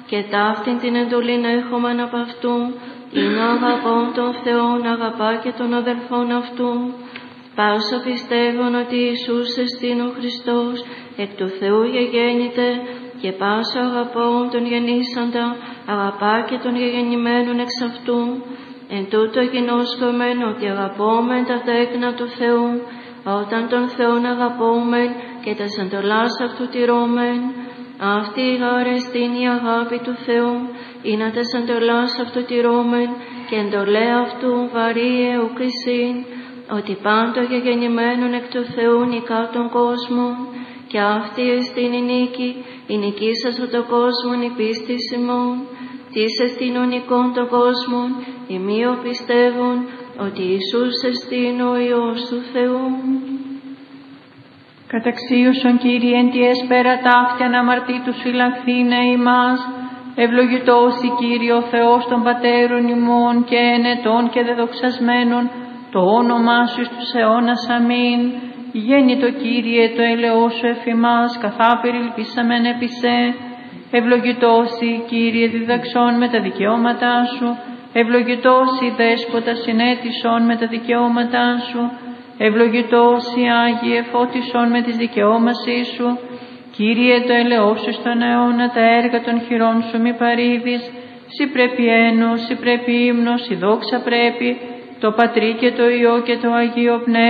και ταύτην την εντολήν έχομεν απ' αυτού, είναι ο αγαπών των Θεών, αγαπά και των αδελφών αυτού. Πάσα πιστεύουν ότι Ιησούς εστίν ο Χριστός, εκ του Θεού γεγέννηται, και πάσα αγαπών των γεννήσαντα, αγαπά και των γεγεννημένων εξ αυτού. Εν τούτο γινώσκομεν ότι αγαπώμεν τα τέκνα του Θεού, όταν τον Θεόν αγαπώμεν και τας εντολάς αυτού τηρώμεν. Αυτή η γάρεστην η αγάπη του Θεού, είναι τας εντολάς αυτού τηρώμεν, και εντολέ αυτού βαρύ ουκρισίν, ότι πάντο γεγεννημένον εκ του Θεού νικά τον κόσμο, και αυτή εστίν η νίκη, η νικήσασα τον κόσμον η πίστη ημών. Τις εστίν ο νικών των κόσμων, ημίω πιστεύουν ότι Ιησούς εστίν ο Υιός του Θεού. Καταξίωσον Κύριε εν τη έσπερα ταύτη αναμαρτήτους φυλαχθήνε ημάς, ευλογητός η Κύριε ο Θεός των πατέρων ημών και ενετών και δεδοξασμένων, το όνομά σου εις τους αιώνας αμήν. Γέννητο Κύριε το έλεος σου εφ' ημάς, καθά περιλπίσαμεν επί σε. Ευλογητός η Κύριε διδαξών με τα δικαιώματά σου, ευλογητός η Δέσποτα συνέτησον με τα δικαιώματά σου, ευλογητός η Άγιε φώτισον με τις δικαιώμασή σου. Κύριε το έλεος σου στον αιώνα, τα έργα των χειρών σου μη παρήβεις, σοι πρέπει ένος, σοι πρέπει ύμνος, η δόξα πρέπει, το Πατρί και το Υιό και το Αγίο Πνεύμα.